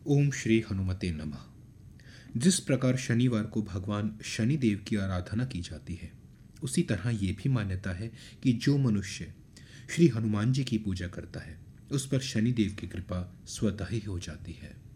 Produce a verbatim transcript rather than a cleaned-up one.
ओम श्री हनुमते नमः। जिस प्रकार शनिवार को भगवान शनिदेव की आराधना की जाती है, उसी तरह ये भी मान्यता है कि जो मनुष्य श्री हनुमान जी की पूजा करता है उस पर शनिदेव की कृपा स्वतः ही हो जाती है।